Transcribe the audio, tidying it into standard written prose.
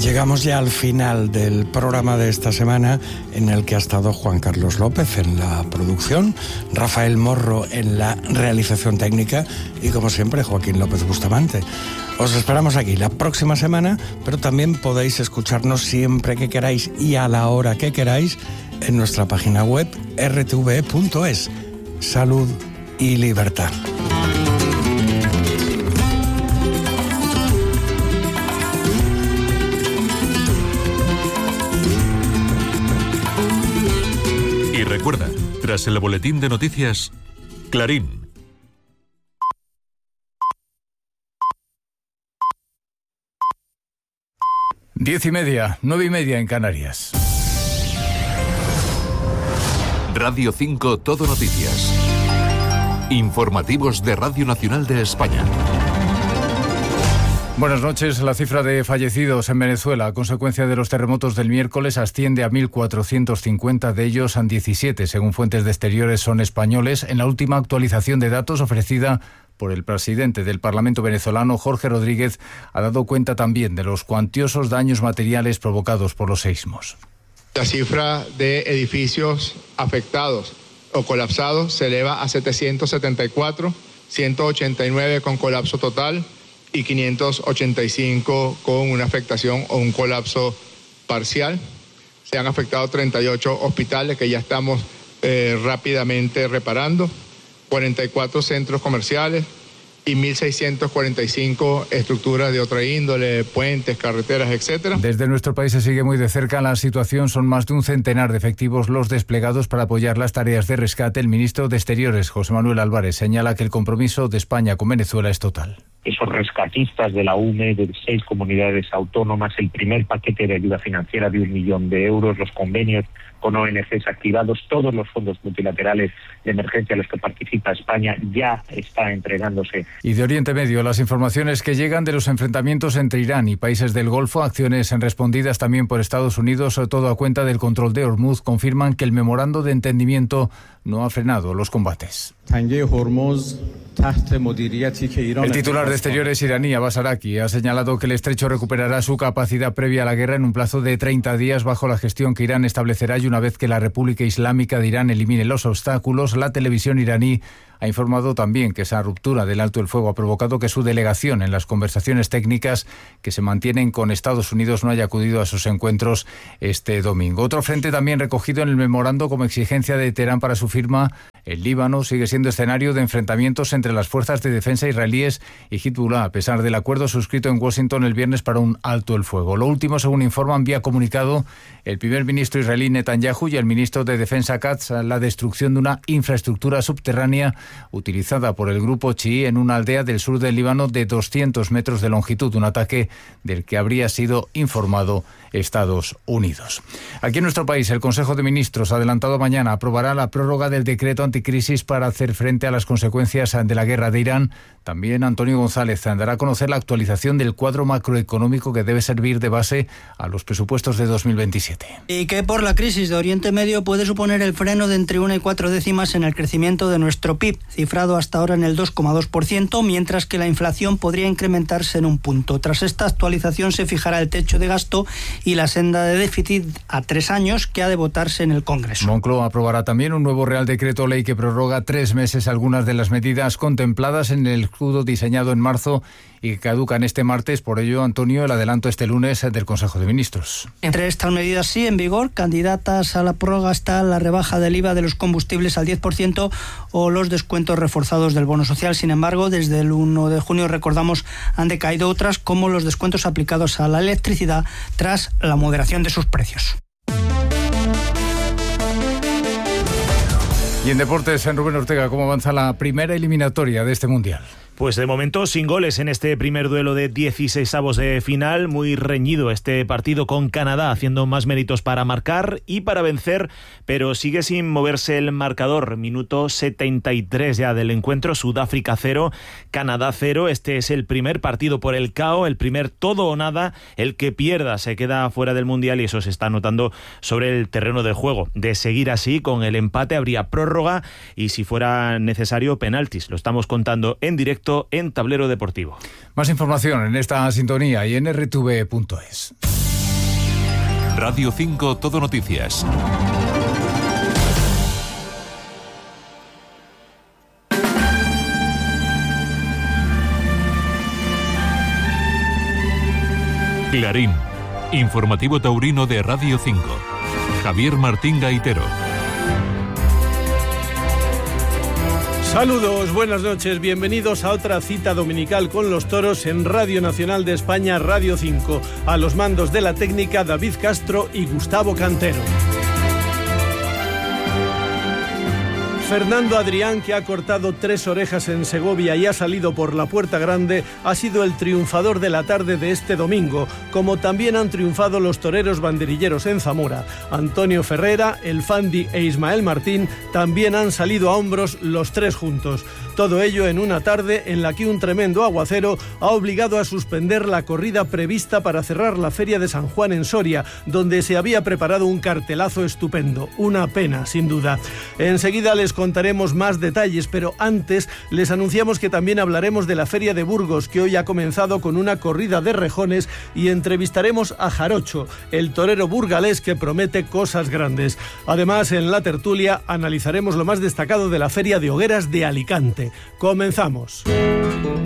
Llegamos ya al final del programa de esta semana, en el que ha estado Juan Carlos López en la producción, Rafael Morro en la realización técnica y, como siempre, Joaquín López Bustamante. Os esperamos aquí la próxima semana, pero también podéis escucharnos siempre que queráis y a la hora que queráis en nuestra página web rtve.es. Salud y libertad. Y recuerda, tras el boletín de noticias, Clarín. 10:30, 9:30 en Canarias. Radio 5 Todo Noticias. Informativos de Radio Nacional de España. Buenas noches. La cifra de fallecidos en Venezuela a consecuencia de los terremotos del miércoles asciende a 1.450, de ellos 17, según fuentes de exteriores, son españoles. En la última actualización de datos ofrecida por el presidente del Parlamento venezolano, Jorge Rodríguez, ha dado cuenta también de los cuantiosos daños materiales provocados por los seísmos. La cifra de edificios afectados o colapsados se eleva a 774, 189 con colapso total y 585 con una afectación o un colapso parcial. Se han afectado 38 hospitales que ya estamos rápidamente reparando, 44 centros comerciales y 1.645 estructuras de otra índole, puentes, carreteras, etcétera. Desde nuestro país se sigue muy de cerca la situación. Son más de un centenar de efectivos los desplegados para apoyar las tareas de rescate. El ministro de Exteriores, José Manuel Álvarez, señala que el compromiso de España con Venezuela es total. Esos rescatistas de la UNE, de 6 comunidades autónomas, el primer paquete de ayuda financiera de 1 millón de euros, los convenios con ONGs activados, todos los fondos multilaterales de emergencia a los que participa España ya está entregándose. Y de Oriente Medio, las informaciones que llegan de los enfrentamientos entre Irán y países del Golfo, acciones respondidas también por Estados Unidos, sobre todo a cuenta del control de Hormuz, confirman que el memorando de entendimiento no ha frenado los combates. El titular de Exteriores iraní, Abbas Araqi, ha señalado que el estrecho recuperará su capacidad previa a la guerra en un plazo de 30 días bajo la gestión que Irán establecerá, y una vez que la República Islámica de Irán elimine los obstáculos. La televisión iraní ha informado también que esa ruptura del alto el fuego ha provocado que su delegación en las conversaciones técnicas que se mantienen con Estados Unidos no haya acudido a sus encuentros este domingo. Otro frente también recogido en el memorando como exigencia de Teherán para su firma, el Líbano, sigue siendo escenario de enfrentamientos entre las fuerzas de defensa israelíes y Hezbollah, a pesar del acuerdo suscrito en Washington el viernes para un alto el fuego. Lo último, según informan vía comunicado el primer ministro israelí Netanyahu y el ministro de Defensa Katz, la destrucción de una infraestructura subterránea utilizada por el grupo chií en una aldea del sur del Líbano de 200 metros de longitud, un ataque del que habría sido informado Estados Unidos. Aquí en nuestro país, el Consejo de Ministros, adelantado mañana, aprobará la prórroga del decreto anticrisis para hacer frente a las consecuencias de la guerra de Irán. También Antonio González dará a conocer la actualización del cuadro macroeconómico que debe servir de base a los presupuestos de 2027. Y que por la crisis de Oriente Medio puede suponer el freno de entre 1 y 4 décimas en el crecimiento de nuestro PIB, cifrado hasta ahora en el 2,2%, mientras que la inflación podría incrementarse en 1 punto. Tras esta actualización se fijará el techo de gasto y la senda de déficit a 3 años que ha de votarse en el Congreso. Moncloa aprobará también un nuevo Real Decreto Ley que prorroga 3 meses algunas de las medidas contempladas en el escudo diseñado en marzo y que caducan este martes. Por ello, Antonio, el adelanto este lunes del Consejo de Ministros. Entre estas medidas sí en vigor, candidatas a la prórroga, está la rebaja del IVA de los combustibles al 10% o los descuentos reforzados del bono social. Sin embargo, desde el 1 de junio, recordamos, han decaído otras, como los descuentos aplicados a la electricidad tras la moderación de sus precios. Y en deportes, en Rubén Ortega, ¿cómo avanza la primera eliminatoria de este Mundial? Pues de momento sin goles en este primer duelo de 16avos de final. Muy reñido este partido, con Canadá haciendo más méritos para marcar y para vencer, pero sigue sin moverse el marcador. Minuto 73 ya del encuentro. Sudáfrica 0, Canadá 0. Este es el primer partido por el KO, el primer todo o nada. El que pierda se queda fuera del Mundial y eso se está notando sobre el terreno de juego. De seguir así, con el empate habría prórroga y, si fuera necesario, penaltis. Lo estamos contando en directo en Tablero Deportivo. Más información en esta sintonía y en rtv.es. Radio 5 Todo Noticias. Clarín, informativo taurino de Radio 5. Javier Martín Gaitero. Saludos, buenas noches, bienvenidos a otra cita dominical con los toros en Radio Nacional de España, Radio 5. A los mandos de la técnica, David Castro y Gustavo Cantero. Fernando Adrián, que ha cortado 3 orejas en Segovia y ha salido por la Puerta Grande, ha sido el triunfador de la tarde de este domingo, como también han triunfado los toreros banderilleros en Zamora. Antonio Ferrera, El Fandi e Ismael Martín también han salido a hombros los 3 juntos. Todo ello en una tarde en la que un tremendo aguacero ha obligado a suspender la corrida prevista para cerrar la Feria de San Juan en Soria, donde se había preparado un cartelazo estupendo. Una pena, sin duda. Enseguida les contaremos más detalles, pero antes les anunciamos que también hablaremos de la Feria de Burgos, que hoy ha comenzado con una corrida de rejones, y entrevistaremos a Jarocho, el torero burgalés que promete cosas grandes. Además, en la tertulia analizaremos lo más destacado de la Feria de Hogueras de Alicante. Comenzamos.